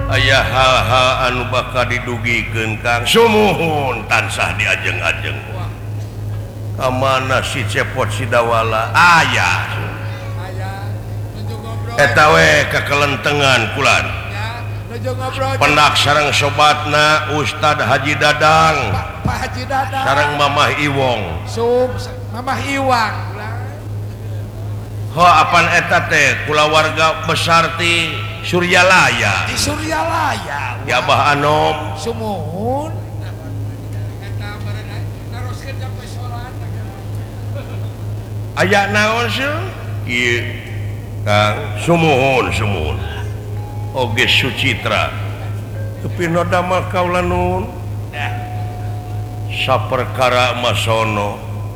Ayah hal-hal anu bakal didugikeun Kang sumuhun tansah diajeng-ajeng kamana si cepot si dawala ayah eta we kakelentengan kulan pendak sareng sobatna Ustad Haji Dadang Pak Haji Dadang sareng Mamah Iwong Mamah Iwang ho apan eta teh kula warga besar ti Suryalaya di Suryalaya di Abah Anom sumuhun aya naon sih ieu Kang sumuhun oge Sucitra tapi noda mah kaula nun saperkara masono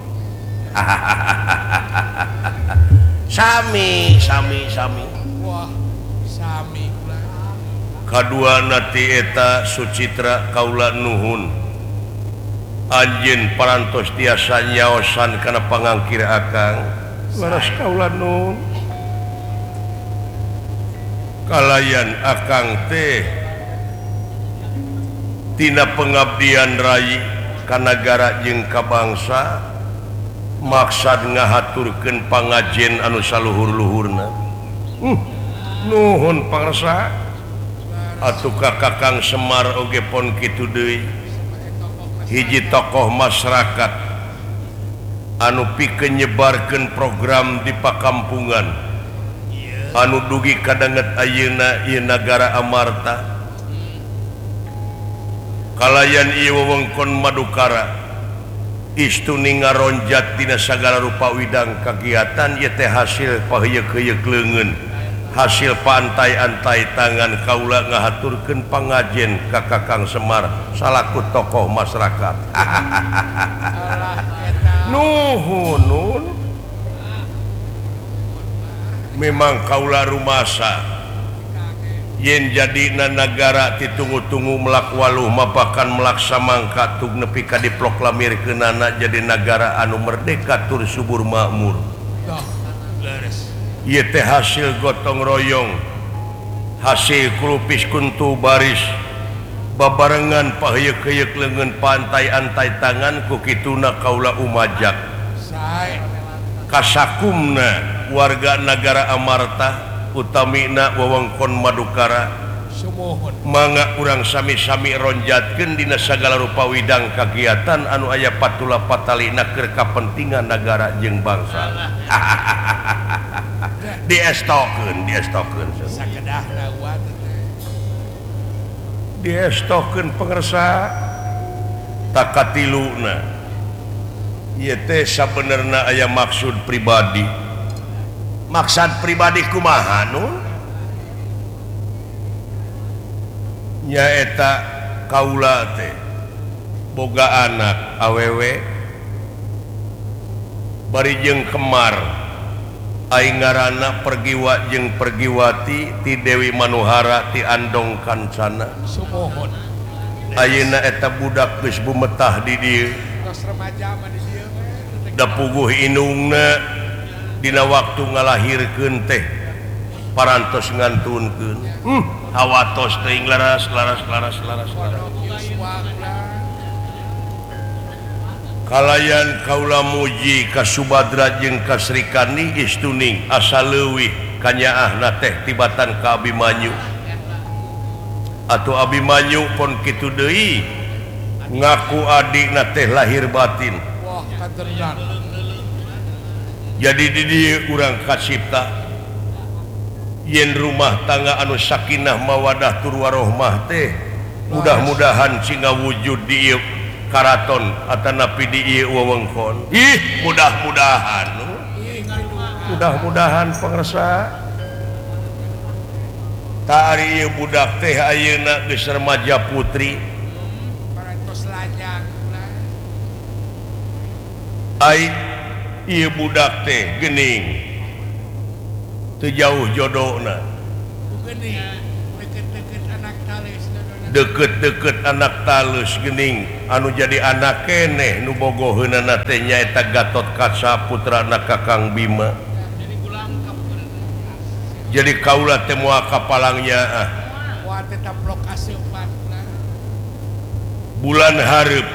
sami wah sami kadua nati eta Sucitra kaula nuhun anjeun parantos tiasa nyaosan kana pangangkir akang laras kaula nuhun kalayan akang teh tina pengabdian rai ka nagara jeung ka bangsa maksad ngahaturkeun pangajen anu saluhur-luhurna nuhun pangresa atuh ka Kakang Semar oge pon kitu deui hiji tokoh masyarakat anu pikeun nyebarkeun program di pakampungan anu dugi kadanget ayeuna ieu nagara amarta kalayan ieu wewengkon Madukara istuning ngaronjat tina sagala rupa widang kagiatan ieu teh hasil paheyeuk-heyeuk leungeun hasil pantai-antai tangan kaula ngahaturkeun pangajen ka Kakang Semar salaku tokoh masyarakat nuhun memang kaula rumasa yen jadina nagara ditunggu-tunggu melak waluh mapakan melaksamangka tug nepi ka diproklamirkeunana jadi negara anu merdeka tur subur makmur ieu teh hasil gotong royong hasil kulupis kuntu baris babarengan paheyeuk-heyeuk leungeun pantai-antai tangan ku kituna kaula umajak kasakumna warga negara Amarta utamina wewengkon Madukara mangga urang sami-sami ronjatkeun dina sagala rupa widang kagiatan anu aya patula patalina keur kapentingan negara jeung bangsa diestokeun pangresa takatiluna ieu teh sabenerna aya maksud pribadi kumaha nu nyaeta kaula teh boga anak awewe bari jeung kemar aing ngaranna Pergiwa jeung Pergiwati ti Dewi Manuhara ti Andong Kancana sumuhun ayeuna eta budak geus bumetah di dieu da puguh indungna dina waktu ngalahirkeun teh parantos ngantunkeun hawatos teuing laras kalayan kaula muji ka Subadra jeung ka Srikandi istuning asa leuwih kanyaahna teh tibatan ka Abimanyu atuh Abimanyu pon kitu deui ngaku adikna teh lahir batin jadi di dieu urang kasipta yen rumah tangga anu sakinah mawadah tur warohmah teh mudah-mudahan singa wujud di ieu karaton atanapi di ieu wewengkon mudah-mudahan pangresa ta ari ieu budak teh ayeuna geus remaja putri ai ieu budak teh geuning teu jauh jodona deket-deket anak talus geuning anu jadi anak keneh nu bogoheunana teh nyaeta Gatot Kaca putrana Kakang Bima jadi kaula teh moal kapalangnya teh taplok aseupan bulan hareup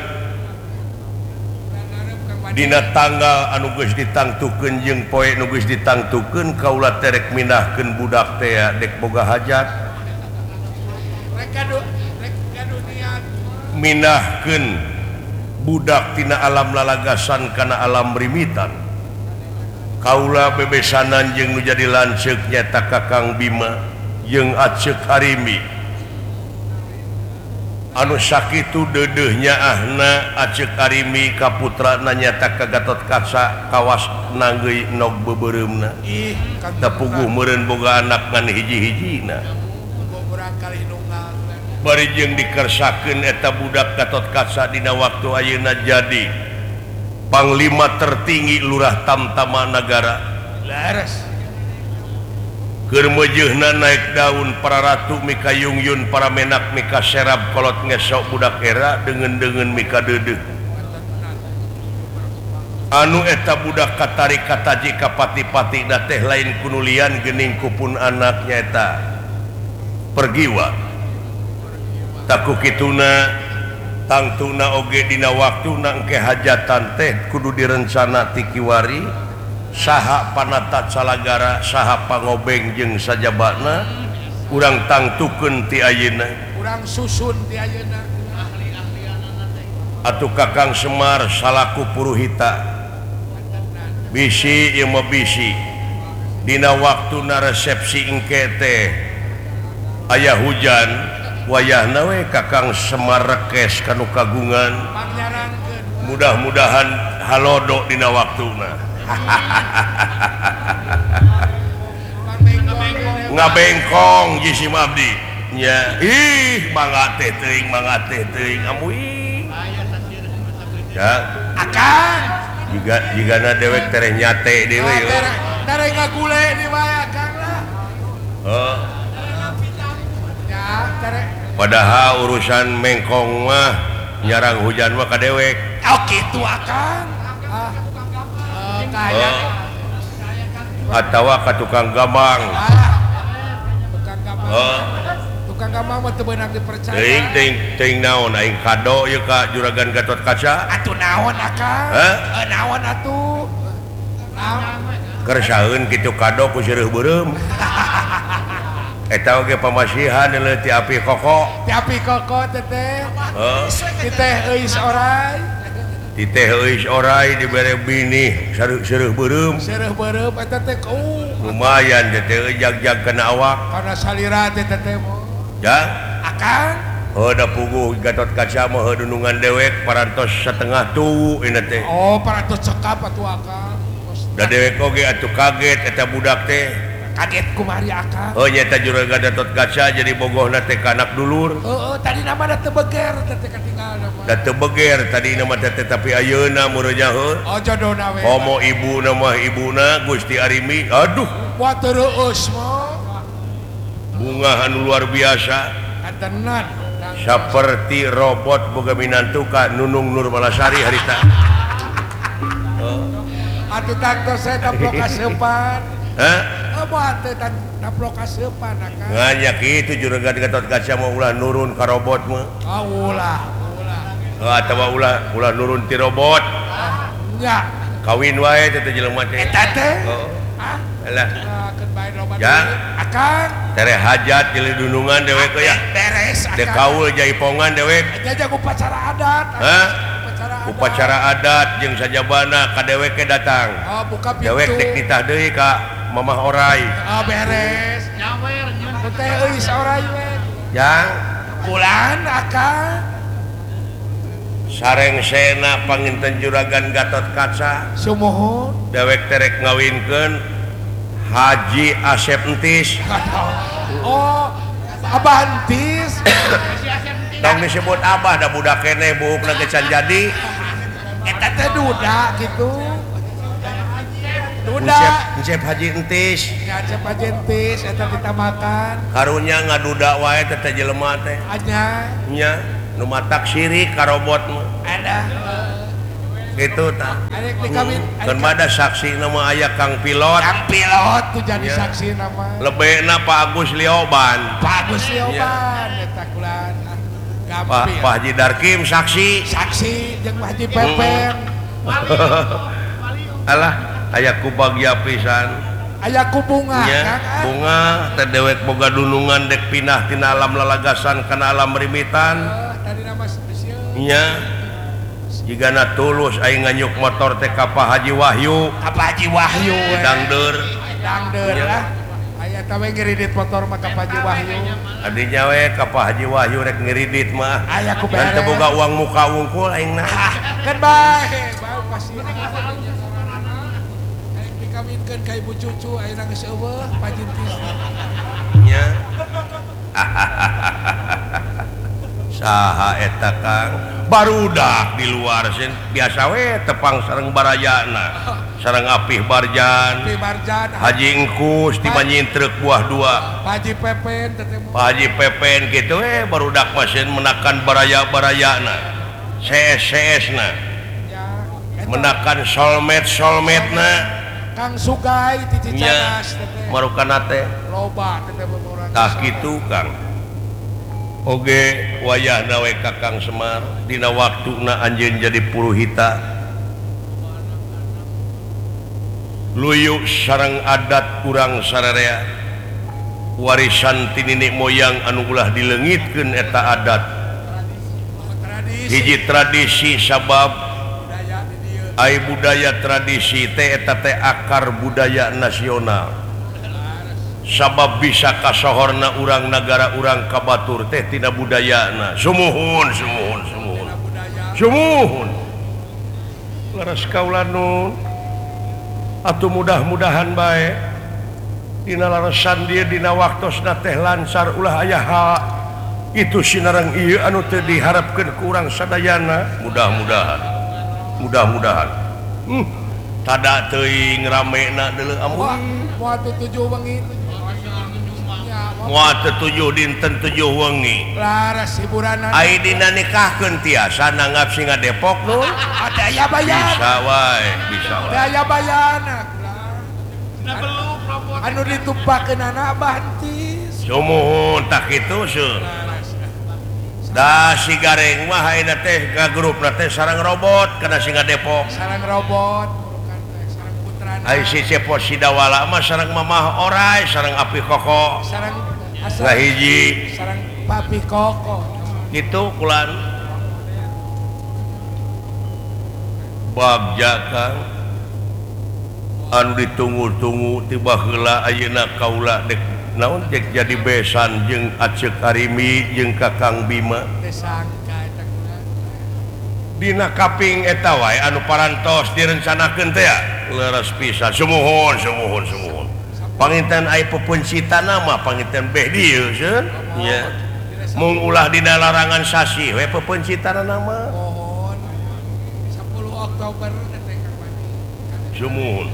Kang dina tanggal anu geus ditangtukeun jeung poe nu geus ditangtukeun kaula terek mindahkeun budak teh dek boga hajat rek niat mindahkeun budak tina alam lalagasan kana alam rimitan kaula bebesanan jeung nu jadi lanceuk nyata Kakang Bima jeung Aceuk Arimi anu sakitu deudeuhnya ahna Aceuk Arimi ka putrana nyata ka Gatot Kaca kawas nanggeui nog beubeuremna ih kan da puguh meureun boga anak ngan hiji-hijina beberapa kali nunggal bari jeung dikersakeun eta budak Gatot Kaca dina waktu ayeuna jadi panglima tertinggi lurah tamtama nagara laras keur meujeuhna naik daun para ratu mika yungyun para menak mika serab kolot ngesok budak era dengan mika deudeuh anu eta budak katarik kataji ka pati-pati da teh lain kunulian geuning kupun anaknya eta pergiwa taku kituna tangtuna oge dina waktuna engke hajatan teh kudu direncana ti kiwari saha panata salagara saha pangobeng jeung sajabana urang tangtukeun ti ayeuna urang susun ti ayeuna atuh Kakang Semar salaku puruhita bisi ieu mah bisi dina waktuna resepsi engke teh aya hujan wayahna we Kakang Semar rekes kanu kagungan pangnyarankeun mudah-mudahan halodo dina waktuna ngabengkong jisim abdi nya ih mangga teh teuing amuy ya akan jigana dewek tereh nyate dewe yo tereh ngagule di bae akang lah ya tereh padahal urusan mengkong mah nyarang hujan mah ka dewek oh kitu akang kaya atawa ka tukang gambang tukang gambang mah teu beunang dipercaya teuing naon aing kado ieu ka Juragan Gatot Kaca atuh naon akang naon atuh keur saeun kitu kado ku seureum beureum eta oge pamasihan ti api koko teteh teh euis orai di teh euis orai dibere bini seureum beureum eta teh lumayan teh jag-jag kana awak karena salira teh mah ya akang da puguh Gatot Kaca mah dunungan dewek parantos setengah tuwu ina teh oh parantos cekap atuh akang da dewek oge atuh kaget eta budak teh kaget kumari akang nyata Juragan Gatot Kaca jadi bogohna teh kanak dulur tadi nama teu beger teh katinggal nama da teu beger tadi nama teh tapi ayeuna meureunnya oh jodohna we homo ibuna mah ibuna Gusti Arimi aduh wah terus mah bunga anu luar biasa tenan seperti robot boga minantu ka Nunung Nurmalasari harita atuh taktos saya taplok aseupan moal teh taplok aseupan akang nganya kitu Juragan Gatot Kaca mah ulah nurun ka robot mah ulah atawa ulah nurun ti robot nya kawin wae teh jelema teh eta teh alah keun bae robot ya akang tere hajat jadi dunungan dewek ya beres akang dek kaul jaipongan dewek jajak upacara adat upacara adat jeung sajabana ka dewek ke datang buka pintu dewek dek nitah deui ka mamah orai beres nyawer teh euis orai we yang bulan akang sareng sena panginten Juragan Gatot Kaca sumuhun dewek terek ngawinkeun Haji Asep Entis oh Abah Entis tong disebut abah da budak keneh buukna geus can jadi eta teh duda gitu duda Encep Haji Entis Encep Haji Entis eta ditamakan karunya ngaduda wae teh jelema teh anya nya nu matak sirik ka robot mah ada gitu tak Arek dikawin. kan ada saksi nama ayah Kang Pilot Kang pilot tuh jadi saksi nama. lebihna Pak Agus Lioban Pak Agus Lioban eta kulan. Pak Haji Darkim saksi Saksi jeung Haji Pepen. alah aya ku bagya pisan Aya ku bunga nya Kang. bunga teh dewek boga dunungan dek pindah tina alam lalagasan kana alam rimitan Tadi nama spesial. nya jigana tulus aing nganyuk motor teh ka Pak Haji Wahyu Apa Haji Wahyu? dangdeur Dangdeur lah. Aya tawe ngiridit motor mah ka Haji Wahyu. adinya we ka Pak Haji Wahyu rek ngiridit mah Aya ku dan teu beres. boga uang muka wungkul aing na Kan bae, bae pasti. Aing dikawinkeun ka ibu cucu ayeuna geus eueuh pajintis. nya saha eta Kang barudak di luar sen biasa we tepang sareng barayana sareng Apih Barjan Pi Barjan, Haji Engkus dibanyin truk buah dua Haji Pepen tetemu. Pak Haji Pepen gitu barudak mesin menakan baraya-barayana CS na Ya, eta menakan solmet na Kang Sugai ti nya Cicadas teteh. marukana teh Loba teteh orang. tah kitu Kang oge wayahna we ka Kang Semar dina waktuna anjeun jadi puruhita luyu sareng adat urang sararea warisan ti nenek moyang anu ulah dileungitkeun eta adat Tradisi hiji tradisi sabab budaya di dieu. ai budaya tradisi teh eta teh akar budaya nasional sabab bisa kasohorna urang nagara urang kabatur teh tina budayana sumuhun laras kaula nun atuh mudah-mudahan bae dina larasan dieu dina waktosna teh lancar ulah aya hal itu sinareng ieu anu teu diharapkeun ku urang sadayana mudah-mudahan tada teuing ramena deuleu Wah, amun moal 7 wengi. Ya, moal teu 7 dinten 7 wengi laras hiburanna. ai dina nikahkeun tiasa nanggap singa Depok nun Ada aya bayan. bisa wae Ada aya bayana. Anu ditumpakeun anak bantis. sumuhun tak kitu seuh Laras. da si gareng mah ayeuna teh ka grupna teh sareng robot kana singa Depok Sarang robot, bukan teh sarang putrana. ai si Cepot Sidawala mah sareng Mamah Oray sareng Api Koko Sarang Lah hiji sarang Papi Koko. kitu kulan bagja Kang anu ditunggu-tunggu tiba heula ayeuna kaula dek naon dek jadi besan jeung Acek Arimi jeung Kakang Bima Desangka eta kunaon. dina kaping eta wae anu parantos direncanakeun teh leres pisan sumuhun panginten aya pepencitana mah panginten beh dieu seun nya mung ulah dina larangan sasi we pepencitana mah Mohon 10 Oktober teh Kang Bani. sumuhun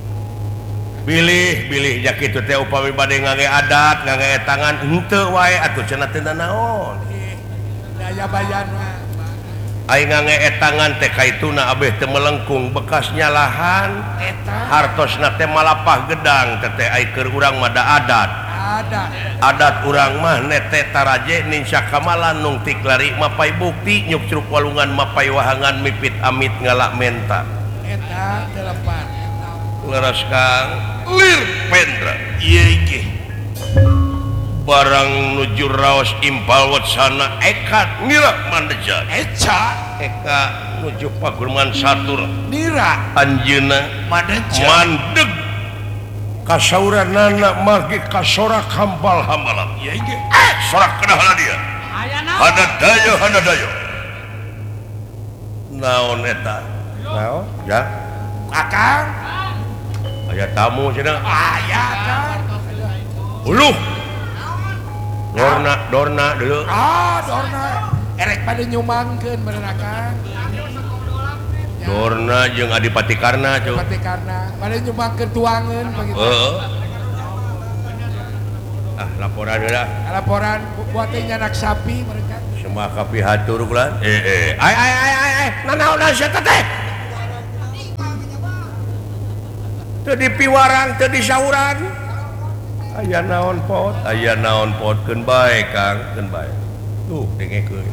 bilih jak kitu teh upami bade ngangge adat ngangge tangan henteu wae atuh cenah teu naon Daya bayan mah. ai ngangge etangan teh kaituna abeh teu melengkung bekasnya lahan Eta hartosna teh malapah gedang teteh ai keur urang mah da adat urang mah nete taraje nin sakamalan nung tiklari mapai bukti nyuk curug walungan mapai wahangan mipit amit ngalak menta eta telepan. leres Kang lir pendra ieu ge barang nuju raos impal watsana eka ngira mandeja Eca eka nuju Pakurman Satur Nira anjeuna Madeja. mandeg kasauranana margi kasorak hambal hambalan Ya ge. sorak kedah dia hana dayo naon eta naon ya Kakang aya tamu cenah aya kan. uluh dorna dulu Dorna erek pada nyumangkeun bener Kang. dorna jeung Adipati Karna cuy Pati karena pada nyumangkeun tuangeun begitu. laporan heula Laporan buat teh nyanak sapi mereka. semua kapihatur kulan ai nanaon sia teh di piwarang teu di sauran aya naon pot bae Kang keun bae tuh dengekeun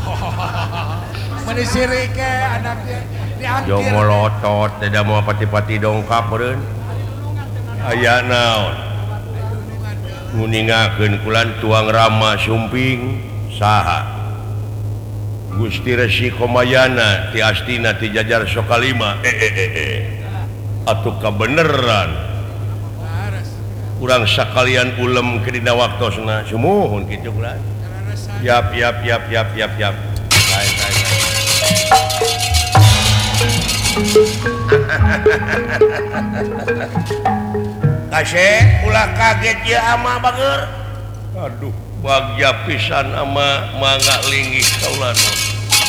Meni sirik ke anaknya jo diangkir. molotot tidak mau pati-pati dongkap meureun aya naon nguningakeun kulan tuang Rama Sumping saha Gusti Resi Komayana ti Astina ti Jajar Sokalima atuh kabeneran urang sakalian ulem ke dina waktosna sumuhun kitu kulan yap Baik. Kasih ulah kaget ya ama bager aduh bagja pisan ama mangga linggih kaulan